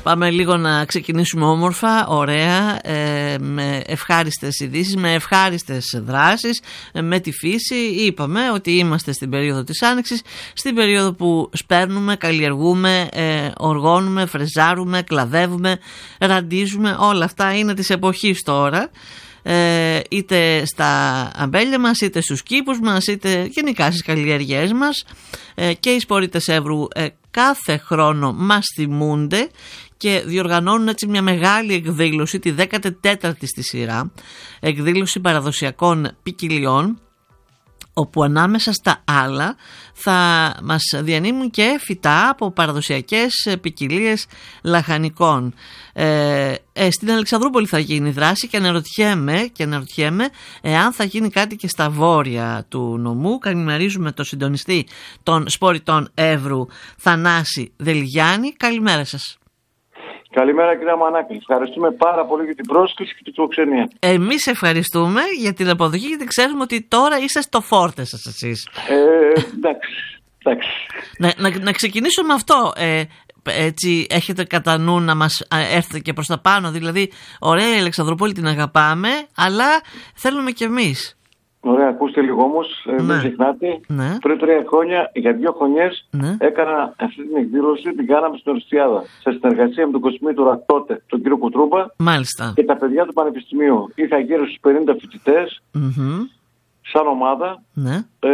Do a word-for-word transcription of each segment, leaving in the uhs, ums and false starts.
Πάμε λίγο να ξεκινήσουμε όμορφα, ωραία, ε, με ευχάριστες ειδήσεις, με ευχάριστες δράσεις, ε, με τη φύση. Είπαμε ότι είμαστε στην περίοδο της άνοιξης, στην περίοδο που σπέρνουμε, καλλιεργούμε, ε, οργώνουμε, φρεζάρουμε, κλαδεύουμε, ραντίζουμε. Όλα αυτά είναι της εποχής τώρα. Ε, είτε στα αμπέλια μας, είτε στους κήπους μας, είτε γενικά στις καλλιεργίες μας, ε, και οι σπορίτες Εύρου ε, κάθε χρόνο μας θυμούνται και διοργανώνουν έτσι μια μεγάλη εκδήλωση, τη δέκατη τέταρτη στη σειρά, εκδήλωση παραδοσιακών ποικιλιών, όπου ανάμεσα στα άλλα θα μας διανύμουν και φυτά από παραδοσιακές ποικιλίες λαχανικών. Ε, ε, στην Αλεξανδρούπολη θα γίνει δράση και αναρωτιέμαι, και αναρωτιέμαι εάν θα γίνει κάτι και στα βόρεια του νομού. Καλημερίζουμε το συντονιστή των σποριτών Εύρου, Θανάση Δελγιάννη. Καλημέρα σας. Καλημέρα κυρία Μανάκη. Ευχαριστούμε πάρα πολύ για την πρόσκληση και την φιλοξενία. Εμείς ευχαριστούμε για την αποδοχή, γιατί ξέρουμε ότι τώρα είστε στο φόρτε σας εσείς. Ε, εντάξει. εντάξει. Να, να, να ξεκινήσω με αυτό. Ε, έτσι έχετε κατά νου να μας έρθετε και προς τα πάνω? Δηλαδή, ωραία, η Αλεξανδρούπολη την αγαπάμε, αλλά θέλουμε κι εμείς. Ωραία, ακούστε λίγο όμως, ναι. μην ξεχνάτε. Ναι. Πριν τρία χρόνια, για δύο χρονιές, ναι. έκανα αυτή την εκδήλωση, την κάναμε στην Ορστιάδα. Σε συνεργασία με τον Κοσμήτωρα τότε, τον κύριο Κουτρούμπα. Μάλιστα. Και τα παιδιά του Πανεπιστημίου. Είχα γύρω στους πενήντα φοιτητές, mm-hmm. σαν ομάδα. Ναι. Ε,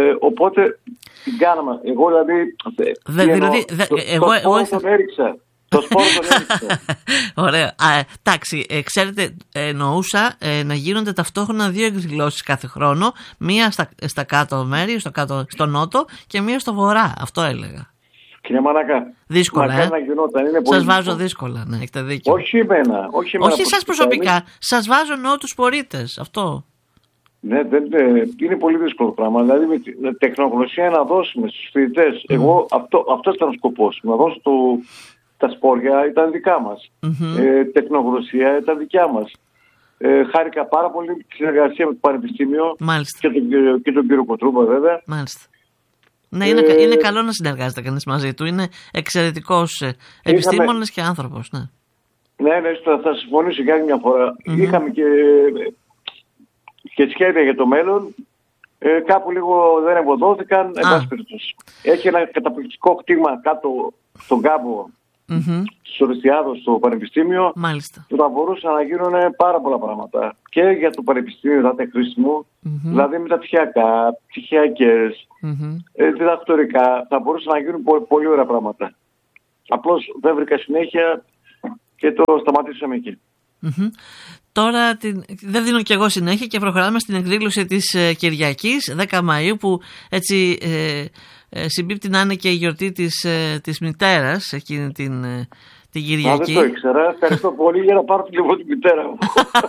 οπότε την κάναμε. Εγώ δηλαδή. Δε, δηλαδή εννοώ, δε, το, εγώ, το εγώ, σπόρο τον έριξα. Το σπόρο τον έριξα. Ωραία. Εντάξει, ε, ξέρετε, εννοούσα ε, να γίνονται ταυτόχρονα δύο εκδηλώσεις κάθε χρόνο. Μία στα, στα κάτω μέρη, στο, κάτω, στο νότο, και μία στο βορρά. Αυτό έλεγα. Κύριε Μανακά. Δύσκολα, ε? να γινόταν, είναι πολύ σας βάζω δύσκολα, ναι, έχετε δίκιο. Όχι εμένα. Όχι, εμένα όχι σας προσωπικά. Εμείς... Σας βάζω εννοώ τους πολίτες. Αυτό. Ναι, δεν, είναι πολύ δύσκολο πράγμα. Δηλαδή με τεχνογνωσία να δώσουμε στους φοιτητές. Mm. Εγώ αυτό, αυτό ήταν ο σκοπός. Να δώσω το, τα σπόρια ήταν δικά μας. Mm-hmm. Ε, τεχνογνωσία ήταν δικιά μας. Ε, χάρηκα πάρα πολύ τη συνεργασία με το Πανεπιστήμιο. Μάλιστα. Και τον, και τον κύριο Κοτρούμπα βέβαια. Μάλιστα. Ναι, είναι, ε, είναι καλό να συνεργάζεται κανείς μαζί του. Είναι εξαιρετικός επιστήμονας και άνθρωπος. Ναι, ναι, ναι, θα συμφωνήσω για άλλη μια φορά. Mm-hmm. Είχαμε και, και σχέδια για το μέλλον. Ε, κάπου λίγο δεν ευωδόθηκαν. Εν πάση περιπτώσει. Έχει ένα καταπληκτικό κτήμα κάτω στον κάμπο mm-hmm. της Ορστιάδος στο Πανεπιστήμιο. Μάλιστα. Που θα μπορούσαν να γίνουν πάρα πολλά πράγματα. Και για το Πανεπιστήμιο θα ήταν χρήσιμο. Mm-hmm. Δηλαδή με τα ψυχιακά, ψυχιακές, mm-hmm. ε, διδακτορικά. Θα μπορούσαν να γίνουν πολύ, πολύ ωραία πράγματα. Απλώς δεν βρήκα συνέχεια και το σταματήσαμε εκεί. Mm-hmm. Τώρα την, δεν δίνω κι εγώ συνέχεια και προχωράμε στην εκδήλωση της ε, Κυριακής δέκα Μαΐου, που έτσι ε, ε, συμπίπτει να είναι και η γιορτή της, ε, της μητέρας εκείνη την, ε, την Κυριακή. Α, δεν το ήξερα. Ευχαριστώ πολύ για να πάρω την την μητέρα μου.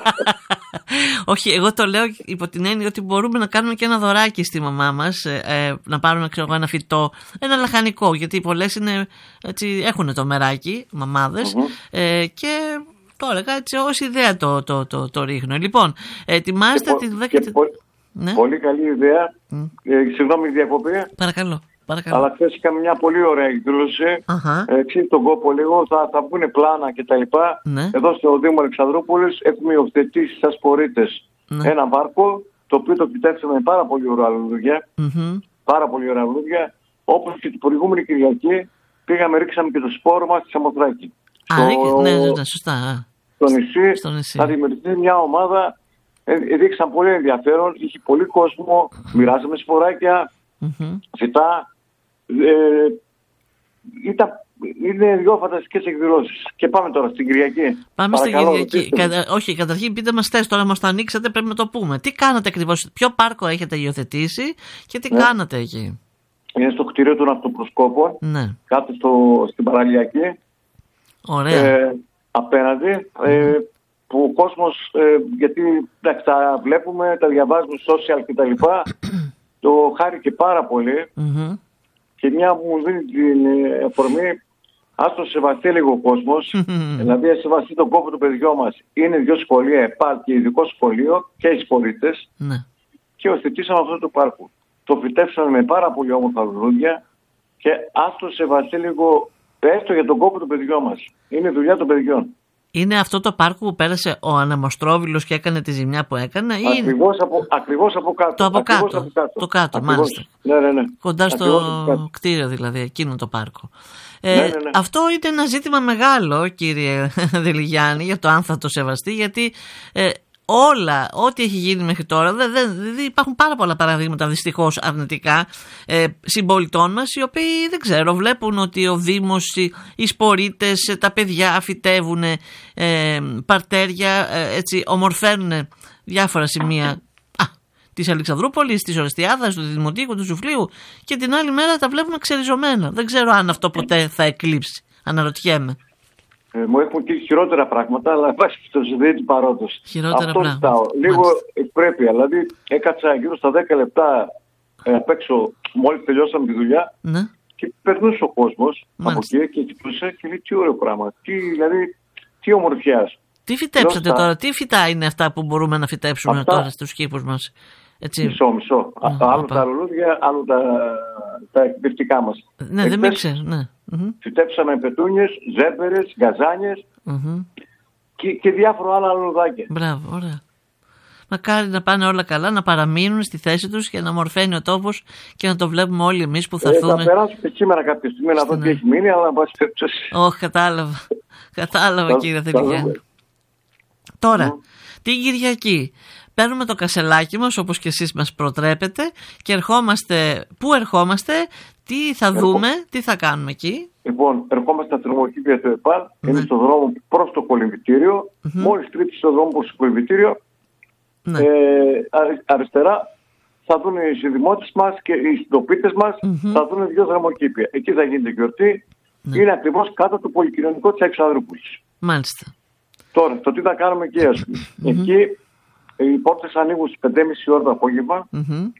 Όχι, εγώ το λέω υπό την έννοια ότι μπορούμε να κάνουμε και ένα δωράκι στη μαμά μας, ε, να πάρουμε ξέρω, ένα φυτό, ένα λαχανικό, γιατί πολλές είναι, έτσι, έχουν το μεράκι, μαμάδες, mm-hmm. ε, και... Το έλεγα έτσι ως ιδέα το, το, το, το ρίχνω. Λοιπόν, ετοιμάστε τη δέκατη... Πολύ, ναι. πολύ καλή ιδέα. Mm. Ε, συγγνώμη διακοπή. Παρακαλώ, παρακαλώ. Αλλά χθες είχαμε μια πολύ ωραία εκδήλωση. Uh-huh. Εξή τον κόπο λίγο. Θα, θα βγουν πλάνα κτλ. Ναι. Εδώ στο Δήμο Αλεξανδρούπολης έχουμε υιοθετήσει σαν σπορίτες ναι. ένα βάρκο, το οποίο το κοιτάξαμε με πάρα πολύ ωραία λουλούδια. Mm-hmm. Πάρα πολύ ωραία λουλούδια. Όπως και την προηγούμενη Κυριακή πήγαμε, ρίξαμε και το σπόρο μας στη Σαμοθράκη. Α, στο... ναι, ναι, ναι, σωστά. Στο νησί, στο νησί. Θα δημιουργηθεί μια ομάδα. Δείξαν πολύ ενδιαφέρον. Είχε πολύ κόσμο. Μοιράζαμε σποράκια, mm-hmm. φυτά. Ε, ήταν, είναι δυο φανταστικές εκδηλώσεις. Και πάμε τώρα στην Κυριακή. Πάμε Παρακαλώ, στην Κυριακή. Κατα... Όχι, καταρχήν πείτε μας θες, τώρα μας το ανοίξατε, πρέπει να το πούμε. Τι κάνατε ακριβώς, ποιο πάρκο έχετε υιοθετήσει και τι ναι. κάνατε εκεί? Είναι στο κτίριο των αυτοπροσκόπων. Ναι. Κάτω στο, στην Παραλιακή. Ωραία. Ε, απέναντι. Mm-hmm. Ε, που ο κόσμος, ε, γιατί εντάξει, τα βλέπουμε, τα διαβάζουμε social κτλ. Το χάρηκε πάρα πολύ. Mm-hmm. Και μια μου δίνει την αφορμή, ας το σεβαστεί λίγο ο κόσμος. Mm-hmm. Δηλαδή, ας σεβαστεί τον κόπο του παιδιού μας. Είναι δύο σχολεία, ΕΠΑΛ και ειδικό σχολείο και οι σπορίτες. Mm-hmm. Και οθετήσαμε αυτό το πάρκο. Το φυτέψαμε με πάρα πολύ όμορφα λουλούδια και ας το σεβαστεί λίγο έστω για τον κόπο των παιδιών μας. Είναι δουλειά των παιδιών. Είναι αυτό το πάρκο που πέρασε ο Αναμοστρόβιλος και έκανε τη ζημιά που έκανε? Ακριβώς, είναι... από, ακριβώς από κάτω. Το από κάτω, από κάτω. Το κάτω, ακριβώς. μάλιστα. Ναι, ναι, ναι. Κοντά στο κτίριο δηλαδή, εκείνο το πάρκο. Ε, ναι, ναι, ναι. Αυτό είναι ένα ζήτημα μεγάλο, κύριε Δελιγιάννη, για το αν θα το σεβαστεί, γιατί ε, όλα, ό,τι έχει γίνει μέχρι τώρα, δεν, δεν, δεν υπάρχουν πάρα πολλά παραδείγματα δυστυχώς αρνητικά ε, συμπολιτών μας, οι οποίοι δεν ξέρω, βλέπουν ότι ο Δήμος, οι, οι σπορίτες, τα παιδιά φυτεύουν ε, παρτέρια, ε, έτσι ομορφαίνουν διάφορα σημεία α, της Αλεξανδρούπολης, της Ορεστιάδας, του Δημοτικού, του Σουφλίου, και την άλλη μέρα τα βλέπουμε ξεριζωμένα. Δεν ξέρω αν αυτό ποτέ θα εκλείψει, αναρωτιέμαι. Ε, μου έχουν και χειρότερα πράγματα, αλλά βάσει το ζητή παρόντος. Χειρότερα αυτό πράγματα. Λίγο πρέπει. Δηλαδή, έκατσα γύρω στα δέκα λεπτά ε, απ' έξω, μόλις τελειώσαμε τη δουλειά, ναι. Και περνούσε ο κόσμος από εκεί και κοιτούσε και λέει τι ωραίο πράγμα. Τι, δηλαδή, τι ομορφιά. Τι φυτέψατε τώρα, τι φυτά είναι αυτά που μπορούμε να φυτέψουμε αυτά... τώρα στους κήπους μας? Έτσι. Μισό, μισό. Mm, άλλο τα λουλούδια, άλλο τα, τα εκπαιδευτικά μας. Ναι, Εκτές, δεν ήξερα, ναι. Φυτέψαμε πετούνιες, ζέμπερες, γκαζάνιες mm-hmm. και, και διάφορα άλλα λουλουδάκια. Μπράβο, ωραία. Μακάρι να πάνε όλα καλά, να παραμείνουν στη θέση τους και να μορφαίνει ο τόπος και να το βλέπουμε όλοι εμείς που θα έρθουμε. Ε, θα περάσουμε και σήμερα κάποια στιγμή να δω τι έχει μείνει, αλλά να πας πέψεις. Όχι, κατάλαβα. Κατάλαβα κύριε Δελιγιάννη. Τώρα, mm. την Κυριακή παίρνουμε το κασελάκι μας, όπως και εσείς μας προτρέπετε, και ερχόμαστε. Πού ερχόμαστε, τι θα Ερχό... δούμε, τι θα κάνουμε εκεί? Λοιπόν, ερχόμαστε στα θερμοκήπια του ΕΠΑΛ, mm. είναι στον δρόμο προς το κολυμβητήριο. Mm-hmm. Μόλις τρίψει στον δρόμο προς το κολυμβητήριο, mm. ε, αριστερά θα δουν οι συνδημότες μας και οι συντοπίτες μας, mm-hmm. θα δουν δύο θερμοκήπια. Εκεί θα γίνεται γιορτή. Mm. Είναι ακριβώς κάτω το πολυκοινωνικό της Αλεξανδρούπολης. Μάλιστα. Τώρα, το τι θα κάνουμε εκεί, ας πούμε. Mm-hmm. Εκεί οι πόρτες ανοίγουν στις πέντε και μισή ώρα το απόγευμα. Mm-hmm.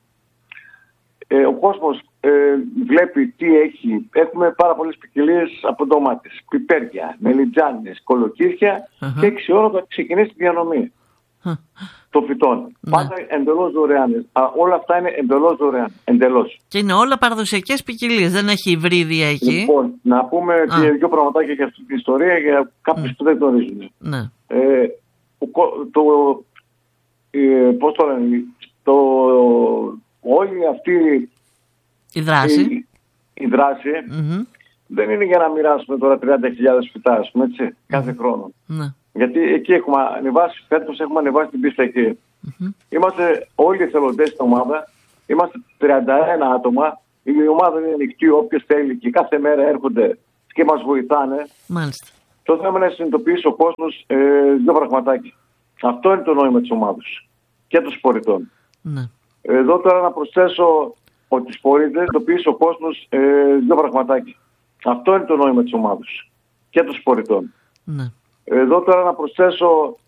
Ε, ο κόσμος ε, βλέπει τι έχει. Έχουμε πάρα πολλές ποικιλίες από ντομάτες, πιπέρια, μελιτζάνες, κολοκύθια uh-huh. και έξι ώρα θα ξεκινήσει τη διανομή uh-huh. των φυτών. Uh-huh. Πάντα εντελώς δωρεάν. Α, όλα αυτά είναι εντελώς δωρεάν. Εντελώς. Και είναι όλα παραδοσιακές ποικιλίες, δεν έχει υβρίδια εκεί. Λοιπόν, να πούμε uh. και δύο πραγματάκια για αυτή την ιστορία για κάποιους uh. που δεν γνωρίζουν. Uh. Ε, το, ε, πώς το λένε, το, όλη αυτή η δράση, η, η δράση mm-hmm. δεν είναι για να μοιράσουμε τώρα τριάντα χιλιάδες φυτά, ας πούμε, έτσι, κάθε mm-hmm. χρόνο. Mm-hmm. Γιατί εκεί έχουμε ανεβάσει, φέτος έχουμε ανεβάσει την πίστα εκεί. Mm-hmm. Είμαστε όλοι οι εθελοντές στην ομάδα, είμαστε τριάντα ένα άτομα, η ομάδα είναι ανοιχτή, όποιος θέλει και κάθε μέρα έρχονται και μας βοηθάνε. Μάλιστα. Το θέμα είναι να συνειδητοποιήσει ο κόσμος ε, δύο πραγματάκια. Αυτό είναι το νόημα της ομάδας και των σποριτών. Mm-hmm. Εδώ τώρα να προσθέσω ότι οι σπορίτες συνειδητοποιήσει ο κόσμος ε, δύο πραγματάκια. Αυτό είναι το νόημα της ομάδας και των σποριτών. Ναι. Εδώ τώρα να προσθέσω